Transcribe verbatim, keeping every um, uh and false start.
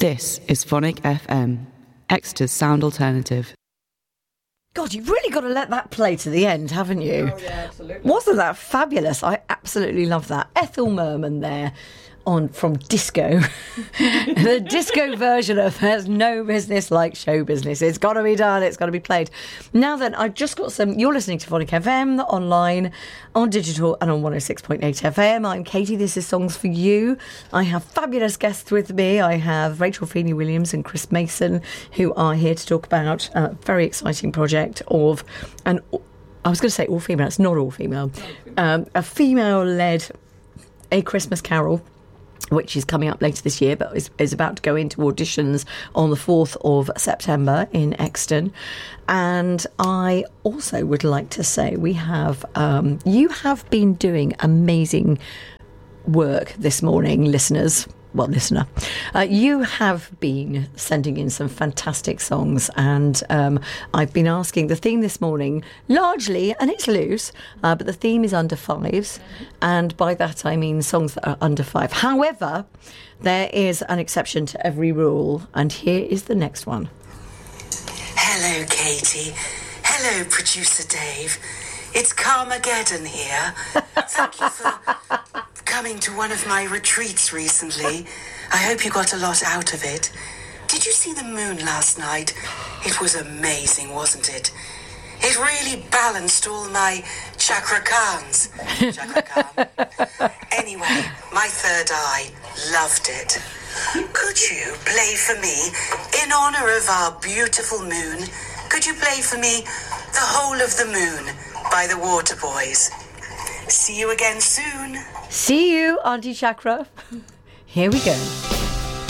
This is Phonic F M, Exeter's sound alternative. God, you've really got to let that play to the end, haven't you? Oh, yeah, absolutely. Wasn't that fabulous? I absolutely love that. Ethel Merman there on from Disco. The disco version of There's No Business Like Show Business. It's got to be done. It's got to be played. Now then, I've just got some... You're listening to Phonic F M online, on digital and on one oh six point eight F M. I'm Katie. This is Songs for You. I have fabulous guests with me. I have Rachel Feeney-Williams and Chris Mason, who are here to talk about a very exciting project of... an. I was going to say all-female. It's not all-female. Um, a female-led A Christmas Carol, which is coming up later this year, but is, is about to go into auditions on the fourth of September in Exton. And I also would like to say we have, um, you have been doing amazing work this morning, listeners. Well, listener, uh, you have been sending in some fantastic songs, and um, I've been asking the theme this morning, largely, and it's loose, uh, but the theme is under fives, and by that I mean songs that are under five. However, there is an exception to every rule, and here is the next one. Hello, Katie. Hello, producer Dave. It's Carmageddon here. Thank you for coming to one of my retreats recently. I hope you got a lot out of it. Did you see the moon last night? It was amazing, wasn't it? It really balanced all my chakra khans. Chakra Khan. Anyway, my third eye loved it. Could you play for me, in honour of our beautiful moon, could you play for me The Whole of the Moon by the Waterboys? See you again soon. See you, Auntie Chakra. Here we go.